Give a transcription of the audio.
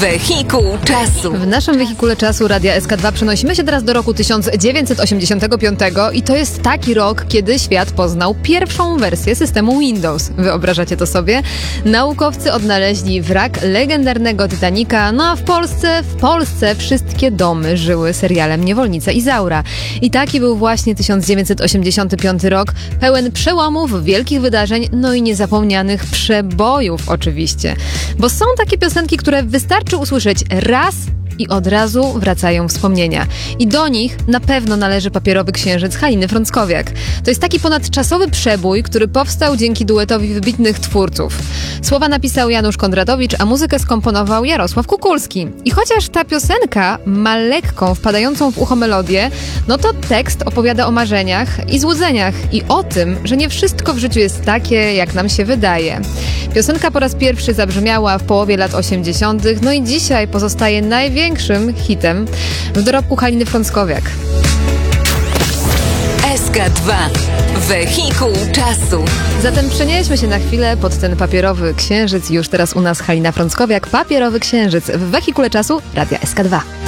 Wehikuł czasu. W naszym wehikule czasu Radia SK2 przenosimy się teraz do roku 1985 i to jest taki rok, kiedy świat poznał pierwszą wersję systemu Windows. Wyobrażacie to sobie? Naukowcy odnaleźli wrak legendarnego Titanica, no a w Polsce wszystkie domy żyły serialem Niewolnica Izaura. I taki był właśnie 1985 rok, pełen przełomów, wielkich wydarzeń, no i niezapomnianych przebojów oczywiście. Bo są takie piosenki, które wystarczy usłyszeć raz i od razu wracają wspomnienia. I do nich na pewno należy Papierowy Księżyc Haliny Frąckowiak. To jest taki ponadczasowy przebój, który powstał dzięki duetowi wybitnych twórców. Słowa napisał Janusz Kondratowicz, a muzykę skomponował Jarosław Kukulski. I chociaż ta piosenka ma lekką, wpadającą w ucho melodię, no to tekst opowiada o marzeniach i złudzeniach i o tym, że nie wszystko w życiu jest takie, jak nam się wydaje. Piosenka po raz pierwszy zabrzmiała w połowie lat 80., no i dzisiaj pozostaje największym hitem w dorobku Haliny Frąckowiak. SK2. Wehikuł czasu. Zatem przenieśmy się na chwilę pod ten Papierowy Księżyc. Już teraz u nas Halina Frąckowiak, Papierowy Księżyc w wehikule czasu Radia SK2.